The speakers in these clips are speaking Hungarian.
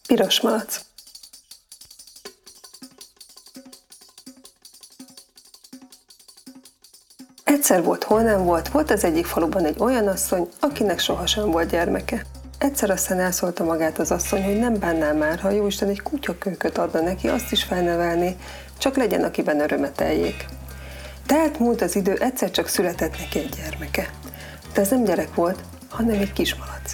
Piros malac. Egyszer volt, hol nem volt az egyik faluban egy olyan asszony, akinek sohasem volt gyermeke. Egyszer aztán elszólta magát az asszony, hogy nem bánná már, ha jóisten egy kutyakölyköt adna neki, azt is felnevelné, csak legyen, akiben örömet eljék. Tehát múlt az idő, egyszer csak született neki egy gyermeke. De ez nem gyerek volt, hanem egy kismalac.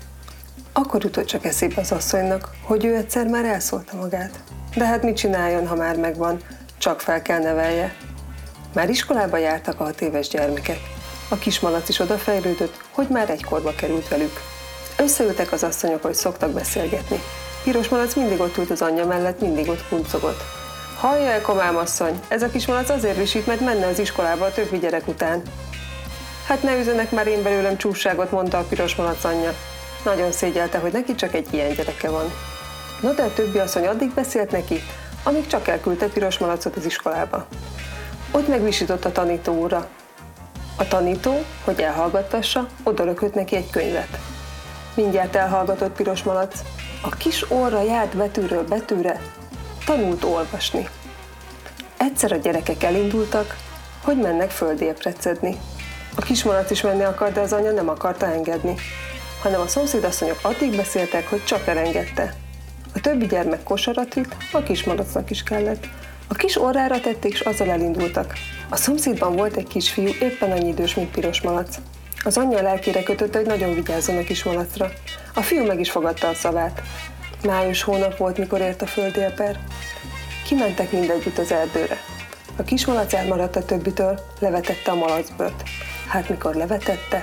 Akkor jutott csak eszébe az asszonynak, hogy ő egyszer már elszólta magát. De hát mit csináljon, ha már megvan, csak fel kell nevelje. Már iskolába jártak a 6 éves gyermekek. A kismalac is odafejlődött, hogy már egykorba került velük. Összeültek az asszonyok, hogy szoktak beszélgetni. Piros malac mindig ott ült az anyja mellett, mindig ott kuncogott. Hallja-e, komám asszony, ez a kismalac azért visít, mert menne az iskolába a többi gyerek után. Hát ne üzenek már én belőlem csússágot, mondta a piros malac anyja. Nagyon szégyelte, hogy neki csak egy ilyen gyereke van. No, de a többi asszony addig beszélt neki, amíg csak elküldte piros malacot az iskolába. Ott megvisított a tanító úrra. A tanító, hogy elhallgattassa, odalökött neki egy könyvet. Mindjárt elhallgatott piros malac. A kis orra járt betűről betűre, tanult olvasni. Egyszer a gyerekek elindultak, hogy mennek földéprecedni. A kismalac is menni akart, de az anya nem akarta engedni, hanem a szomszédasszonyok addig beszéltek, hogy csak elengedte. A többi gyermek kosarat vitt, a kismalacnak is kellett. A kis orrára tették, és azzal elindultak. A szomszédban volt egy kisfiú, éppen annyi idős, mint piros malac. Az anyja lelkére kötötte, hogy nagyon vigyázzon a kismalacra. A fiú meg is fogadta a szavát. Május hónap volt, mikor ért a földélper. Kimentek mindegyütt az erdőre. A kismalac elmaradt a többitől, levetette a malacbőrt. Hát mikor levetette,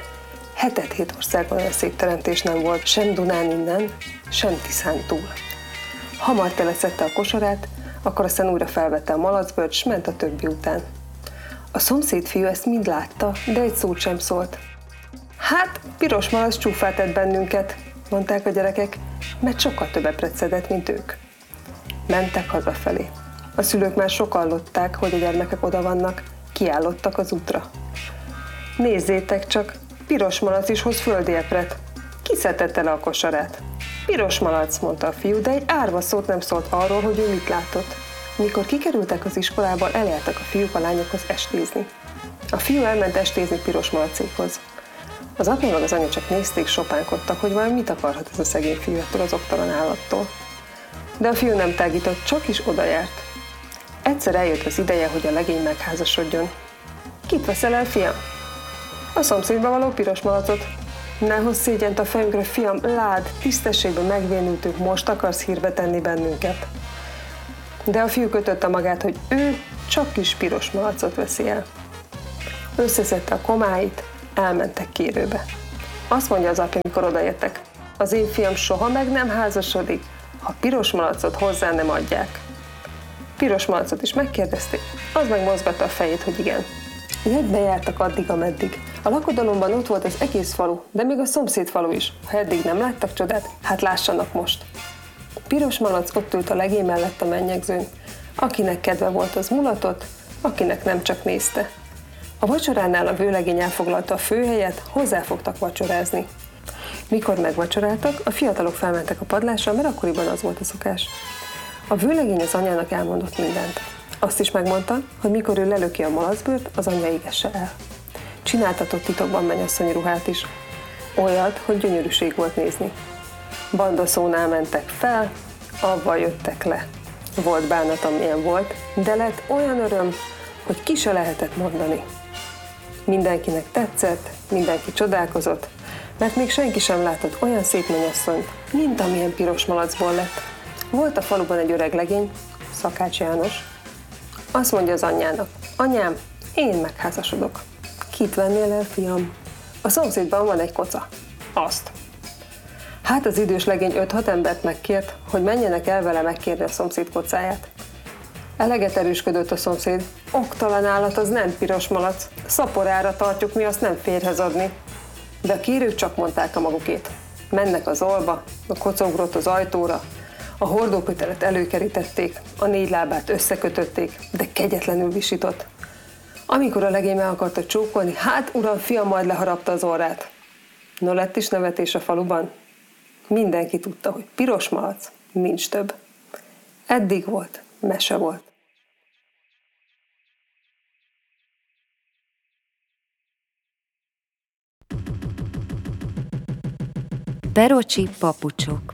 7 országban olyan szép teremtés nem volt, sem Dunán innen, sem Tiszán túl. Hamar teleszedte a kosarát, akkor aztán újra felvette a malacbőrt, s ment a többi után. A szomszéd fiú ezt mind látta, de egy szót sem szólt. Hát, piros malac csúfát tett bennünket, mondták a gyerekek, mert sokkal többet precedett, mint ők. Mentek hazafelé. A szülők már sokallották, hogy a gyermekek oda vannak, kiállottak az útra. Nézzétek csak, piros malac is hoz földélpret. Ki szedte le a kosarát? Piros malac, mondta a fiú, de egy árva szót nem szólt arról, hogy ő mit látott. Mikor kikerültek az iskolából, eljártak a fiúk a lányokhoz estézni. A fiú elment estézni piros malacékhoz. Az apja meg az anya csak nézték, sopánkodtak, hogy vajon mit akarhat ez a szegény fiú ettől az oktalan állattól. De a fiú nem tágított, csak is odajárt. Egyszer eljött az ideje, hogy a legény megházasodjon. Kit veszel el, fiam? A szomszédba való piros malacot. Ne hozz szégyent a fejünkre, fiam, lád, tisztességben megvénültük, most akarsz hírbe tenni bennünket. De a fiú kötötte magát, hogy ő csak kis piros malacot veszi el. Összeszedte a komáit, elmentek kérőbe. Azt mondja az apja, mikor odaértek. Az én fiam soha meg nem házasodik, ha piros malacot hozzá nem adják. Piros malacot is megkérdezték, az meg mozgatta a fejét, hogy igen. Így bejártak addig, ameddig. A lakodalomban ott volt az egész falu, de még a szomszéd falu is. Ha eddig nem láttak csodát, hát lássanak most. Piros malac ott ült a legény mellett a mennyegzőn. Akinek kedve volt, az mulatott, akinek nem, csak nézte. A vacsoránál a vőlegény elfoglalta a főhelyet, hozzáfogtak vacsorázni. Mikor megvacsoráltak, a fiatalok felmentek a padlásra, mert akkoriban az volt a szokás. A vőlegény az anyjának elmondott mindent. Azt is megmondta, hogy mikor ő lelöki a malacbőrt, az anyja égesse el. Csináltatott titokban mennyasszonyi ruhát is. Olyat, hogy gyönyörűség volt nézni. Bandaszónál mentek fel, avval jöttek le. Volt bánat, amilyen volt, de lett olyan öröm, hogy ki se lehetett mondani. Mindenkinek tetszett, mindenki csodálkozott, mert még senki sem látott olyan szép mennyasszonyt, mint amilyen piros malacból lett. Volt a faluban egy öreg legény, Szakács János. Azt mondja az anyjának, anyám, én megházasodok. Kit vennél el, fiam? A szomszédban van egy koca. Azt. Hát az idős legény 5-6 embert megkért, hogy menjenek el vele megkérni a szomszéd kocáját. Eleget erősködött a szomszéd. Oktalan állat, az nem piros malac. Szaporára tartjuk, mi azt nem férhez adni. De a kérők csak mondták a magukét. Mennek az olba, a koca ugrott az ajtóra, a hordókötelet előkerítették, a 4 lábát összekötötték, de kegyetlenül visított. Amikor a legény meg akarta csókolni, hát uram, fiam, majd leharapta az orrát. No, lett is nevetés a faluban. Mindenki tudta, hogy piros malac nincs több. Eddig volt, mese volt. Perocsi papucsok.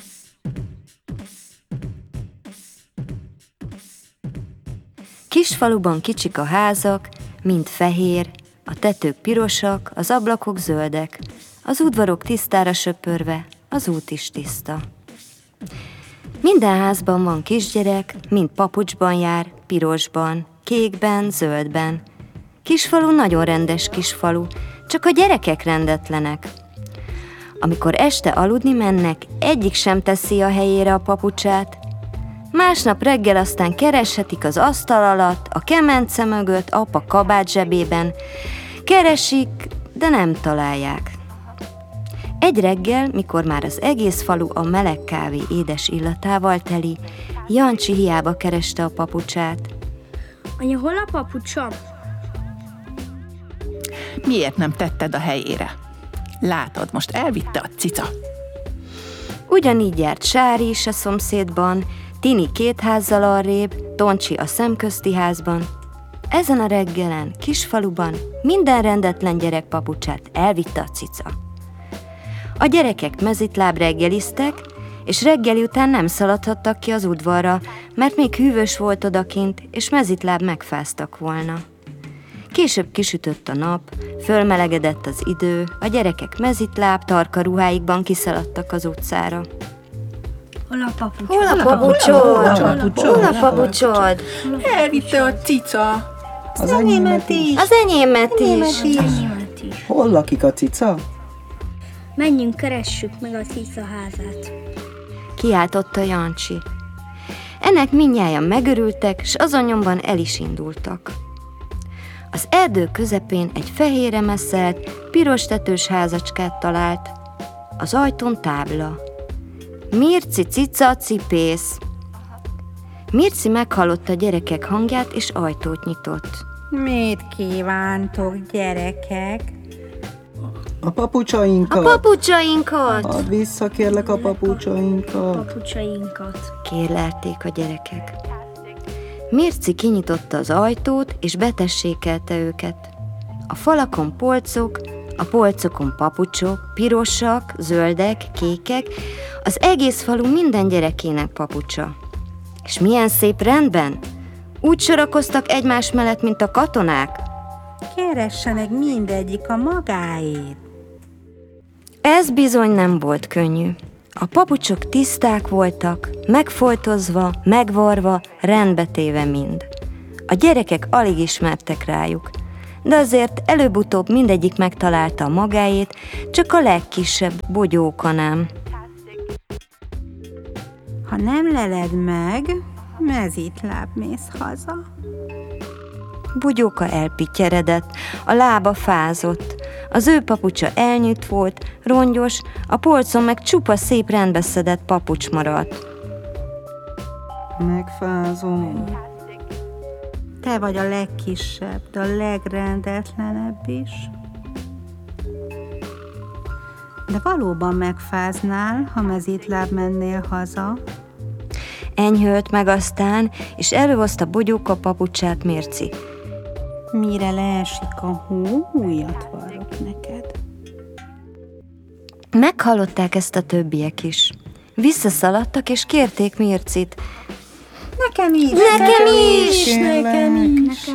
Kisfaluban kicsik a házak, mind fehér, a tetők pirosak, az ablakok zöldek, az udvarok tisztára söpörve, az út is tiszta. Minden házban van kisgyerek, mind papucsban jár, pirosban, kékben, zöldben. Kisfalu nagyon rendes kisfalu, csak a gyerekek rendetlenek. Amikor este aludni mennek, egyik sem teszi a helyére a papucsát. Másnap reggel aztán kereshetik az asztal alatt, a kemence mögött, apa kabát zsebében. Keresik, de nem találják. Egy reggel, mikor már az egész falu a meleg kávé édes illatával teli, Jancsi hiába kereste a papucsát. Anya, hol a papucsom? Miért nem tetted a helyére? Látod, most elvitte a cica. Ugyanígy járt Sári is a szomszédban, Tini 2 házzal arrébb, Toncsi a szemközti házban. Ezen a reggelen, kisfaluban minden rendetlen gyerek papucsát elvitte a cica. A gyerekek mezitláb reggeliztek, és reggeli után nem szaladhattak ki az udvarra, mert még hűvös volt odakint, és mezitláb megfáztak volna. Később kisütött a nap, fölmelegedett az idő, a gyerekek mezitláb, tarka ruháikban kiszaladtak az utcára. Hol a papucsom? Hol a papucsod? Hol a papucsod? Elvitte a cica. Az enyémet is. Az enyémet is. Enyémet is. Hol lakik a cica? Menjünk, keressük meg a cica házát. Kiáltotta Jancsi. Ennek mindnyájan megörültek, s azon nyomban el is indultak. Az erdő közepén egy fehérre messzelt, piros tetős házacskát talált. Az ajtón tábla. Mirci cica cipész. Mirci meghallotta a gyerekek hangját, és ajtót nyitott. Mit kívántok, gyerekek? A papucsainkat. A papucsainkat! Add vissza, kérlek, a papucsainkat. Papucsainkat. Kérlelték a gyerekek. Mirci kinyitotta az ajtót, és betessékelte őket. A falakon polcok, a polcokon papucsok, pirosak, zöldek, kékek, az egész falu minden gyerekének papucsa. És milyen szép rendben! Úgy sorakoztak egymás mellett, mint a katonák. Keressenek mindegyik a magáét. Ez bizony nem volt könnyű. A papucsok tiszták voltak, megfoltozva, megvarva, rendbetéve mind. A gyerekek alig ismertek rájuk, de azért előbb-utóbb mindegyik megtalálta a magáét, csak a legkisebb Bogyóka nem. Ha nem leled meg, mezitláb mész haza. Bogyóka elpittyeredett, a lába fázott, az ő papucsa elnyűtt volt, rongyos, a polcon meg csupa szép rendbeszedett papucs maradt. Megfázom. Te vagy a legkisebb, de a legrendetlenebb is. De valóban megfáznál, ha mezitláb mennél haza. Enyhölt meg aztán, és előhozta Bogyóka papucsát Mirci. Mire leesik a hó, újat varrok neked. Meghallották ezt a többiek is. Visszaszaladtak, és kérték Mircit. Nekem is! Nekem is! Nekem is.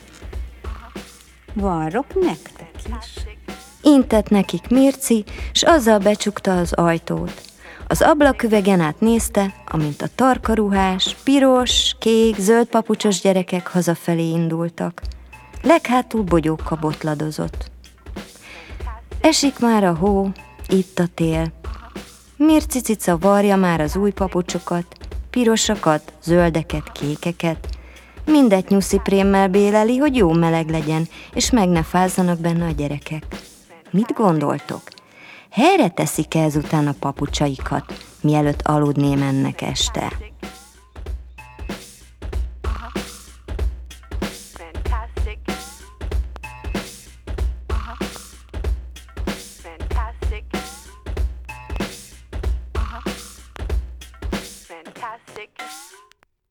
Varrok nektek is. Intett nekik Mirci, s azzal becsukta az ajtót. Az ablaküvegen át nézte, amint a tarkaruhás, piros, kék, zöld papucsos gyerekek hazafelé indultak. Leghátul Bogyóka botladozott. Esik már a hó, itt a tél. Mirci cica varja már az új papucsokat, pirosakat, zöldeket, kékeket. Mindet nyusziprémmel béleli, hogy jó meleg legyen, és meg ne fázzanak benne a gyerekek. Mit gondoltok? Helyre teszik-e ezután a papucsaikat, mielőtt aludni mennek este? Take